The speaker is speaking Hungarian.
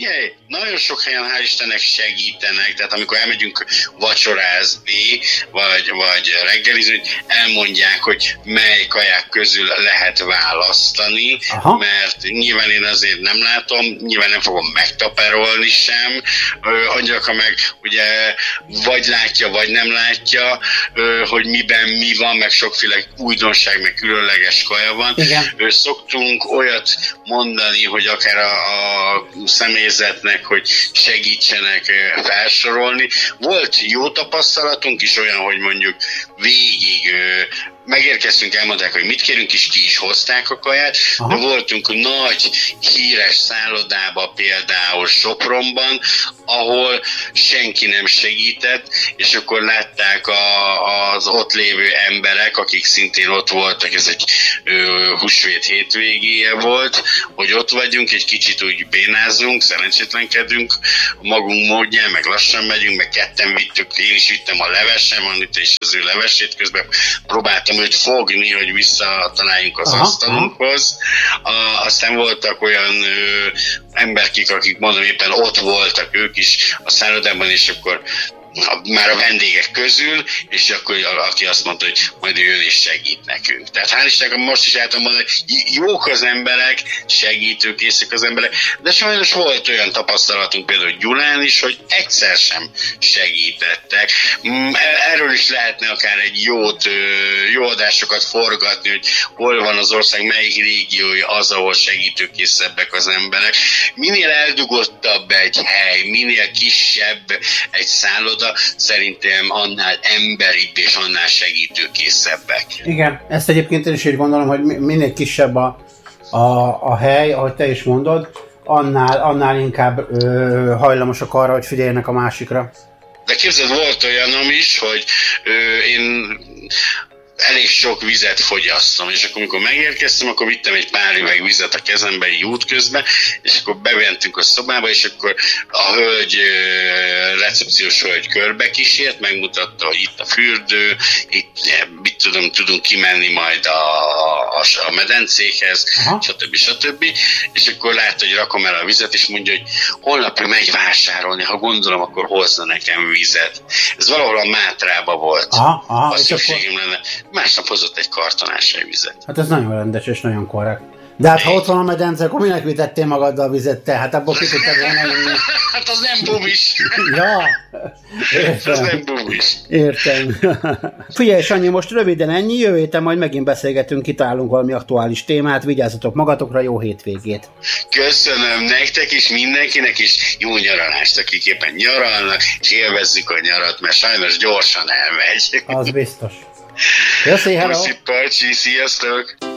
Figyelj, nagyon sok helyen hál' Istennek segítenek, tehát amikor elmegyünk vacsorázni, vagy reggelizni, elmondják, hogy mely kaják közül lehet választani, mert nyilván én azért nem látom, nyilván nem fogom megtaperolni sem, Angyalka meg ugye vagy látja, vagy nem látja, hogy miben mi van, meg sokféle újdonság, meg különleges kaja van. Igen. Szoktunk olyat mondani, hogy akár a személyzetnek, hogy segítsenek felsorolni. Volt jó tapasztalatunk is olyan, hogy mondjuk végig megérkeztünk, elmondták, hogy mit kérünk, és ki is hozták a kaját, de voltunk nagy híres szállodába, például Sopronban, ahol senki nem segített, és akkor látták az ott lévő emberek, akik szintén ott voltak, ez egy húsvét hétvégéje volt, hogy ott vagyunk, egy kicsit úgy bénázunk, szerencsétlenkedünk magunk módján, meg lassan megyünk, meg ketten vittük, én is vittem a levesem, és az ő levesét, közben próbáltam őt fogni, hogy visszataláljunk az asztalunkhoz. Aztán voltak olyan emberkik, akik mondom éppen ott voltak ők is a szállodában, és akkor már a vendégek közül, és akkor aki azt mondta, hogy majd ő jön és segít nekünk. Tehát hál' Istennek most is el tudom mondani, hogy jók az emberek, segítőkészek az emberek, de sajnos volt olyan tapasztalatunk például Gyulán is, hogy egyszer sem segítettek. Erről is lehetne akár egy jó adásokat forgatni, hogy hol van az ország, melyik régiója az, ahol segítőkészebbek az emberek. Minél eldugottabb egy hely, minél kisebb egy szálloda, szerintem annál emberibb és annál segítőkészebbek. Igen, ezt egyébként én is így gondolom, hogy minél kisebb a hely, ahogy te is mondod, annál inkább hajlamosak arra, hogy figyeljenek a másikra. De képzeld, volt olyanom is, hogy én elég sok vizet fogyasztom, és akkor amikor megérkeztem, akkor vittem egy pár üveg vizet a kezembe így útközben, és akkor bementünk a szobába, és akkor a recepciós hölgy körbe kísért, megmutatta, hogy itt a fürdő, itt mit tudunk kimenni majd a medencéhez, stb. És akkor látta, hogy rakom el a vizet, és mondja, hogy holnap ő megy vásárolni, ha gondolom, akkor hozza nekem vizet. Ez valahol a Mátrába volt. Ha szükségem lenne. Másnap hozott egy kartonásai vizet. Hát ez nagyon rendes és nagyon korrekt. De hát ha ott van a medence, akkor minek vitettél magaddal a vizet te? Hát abból ki tudtad volna inni. Hát az nem bumis. Ja. Értem. Az nem bumis. Értem. Figyelj, Sanyi, most röviden ennyi, jövő héten majd megint beszélgetünk, kitálunk valami aktuális témát, vigyázzatok magatokra, jó hétvégét. Köszönöm nektek is, mindenkinek is, jó nyaralást, akik éppen nyaralnak, és élvezzük a nyarat, mert sajnos gyorsan elmegy. Az biztos. Köszi, hello! Puszi, pacsi, sziasztok!